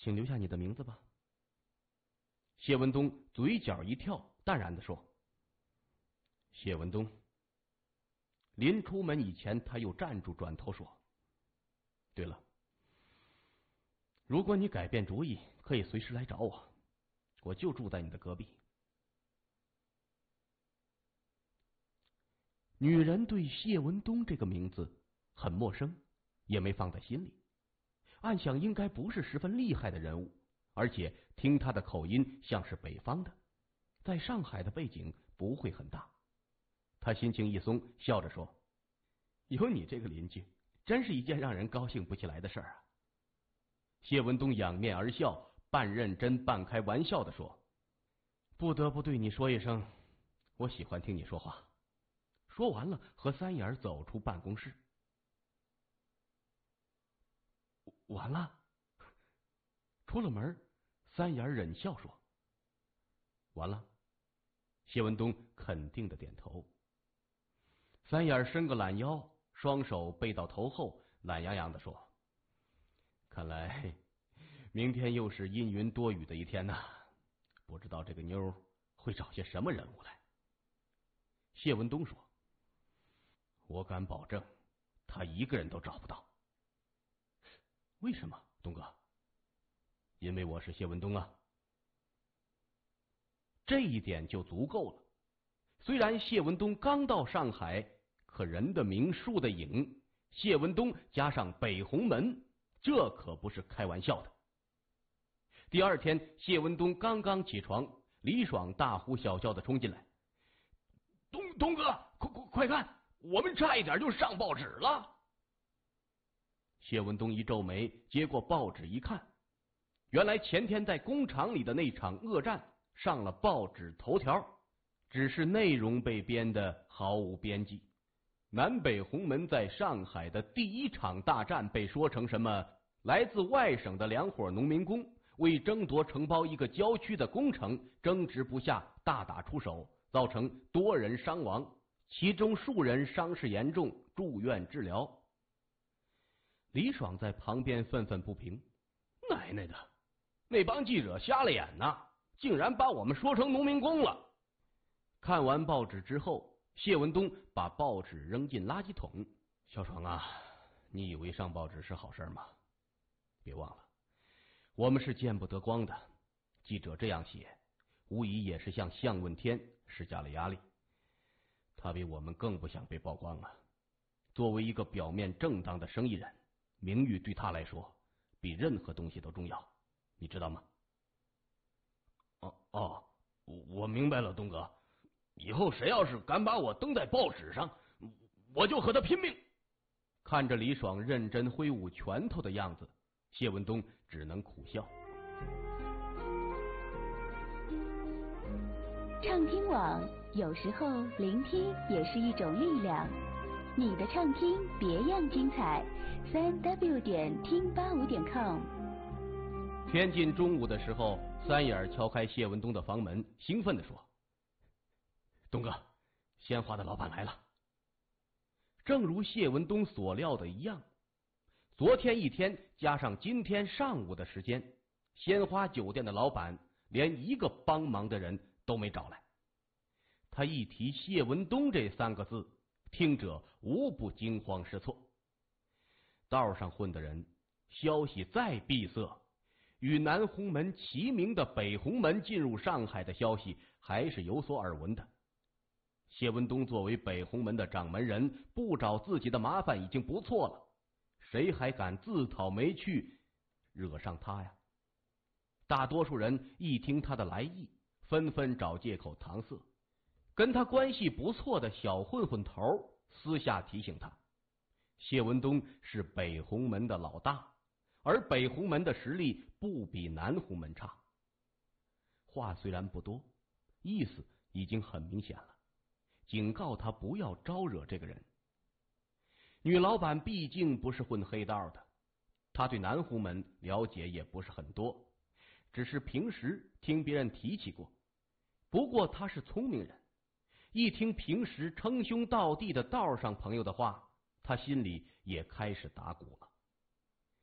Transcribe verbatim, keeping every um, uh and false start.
请留下你的名字吧。谢文东嘴角一跳，淡然地说：谢文东。临出门以前，他又站住，转头说：对了，如果你改变主意，可以随时来找我，我就住在你的隔壁。女人对谢文东这个名字很陌生，也没放在心里，暗想应该不是十分厉害的人物，而且听他的口音像是北方的，在上海的背景不会很大。他心情一松，笑着说：有你这个邻居，真是一件让人高兴不起来的事儿啊。谢文东仰面而笑，半认真半开玩笑地说：不得不对你说一声，我喜欢听你说话。说完了，和三眼走出办公室。完了。出了门，三眼忍笑说：完了。谢文东肯定的点头。三眼伸个懒腰，双手背到头后，懒洋洋的说：看来明天又是阴云多雨的一天呐，不知道这个妞会找些什么人物来。谢文东说：我敢保证他一个人都找不到。为什么，东哥？因为我是谢文东啊。这一点就足够了。虽然谢文东刚到上海，可人的名树的影，谢文东加上北红门，这可不是开玩笑的。第二天，谢文东刚刚起床，李爽大呼小叫的冲进来：东东哥，快快快看，我们差一点就上报纸了。谢文东一皱眉，接过报纸一看，原来前天在工厂里的那场恶战上了报纸头条，只是内容被编得毫无边际。南北红门在上海的第一场大战被说成什么来自外省的两伙农民工为争夺承包一个郊区的工程争执不下，大打出手，造成多人伤亡，其中数人伤势严重，住院治疗。李爽在旁边愤愤不平：奶奶的，那帮记者瞎了眼呐，竟然把我们说成农民工了。看完报纸之后，谢文东把报纸扔进垃圾桶。小爽啊，你以为上报纸是好事吗？别忘了，我们是见不得光的，记者这样写无疑也是向向问天施加了压力，他比我们更不想被曝光啊。作为一个表面正当的生意人，名誉对他来说比任何东西都重要，你知道吗？哦哦，我明白了，东哥，以后谁要是敢把我登在报纸上，我就和他拼命。看着李爽认真挥舞拳头的样子，谢文东只能苦笑。 畅听网，有时候聆听也是一种力量。你的畅听别样精彩，三 w 点听八五点 com。 天近中午的时候，三眼敲开谢文东的房门，兴奋地说：东哥，鲜花的老板来了。正如谢文东所料的一样，昨天一天加上今天上午的时间，鲜花酒店的老板连一个帮忙的人都没找来。他一提谢文东这三个字，听者无不惊慌失措。道上混的人，消息再闭塞，与南红门齐名的北红门进入上海的消息还是有所耳闻的。谢文东作为北红门的掌门人，不找自己的麻烦已经不错了，谁还敢自讨没趣，惹上他呀？大多数人一听他的来意，纷纷找借口搪塞。跟他关系不错的小混混头私下提醒他，谢文东是北红门的老大，而北红门的实力不比南红门差。话虽然不多，意思已经很明显了，警告他不要招惹这个人。女老板毕竟不是混黑道的，她对南红门了解也不是很多，只是平时听别人提起过。不过她是聪明人，一听平时称兄道弟的道上朋友的话，他心里也开始打鼓了。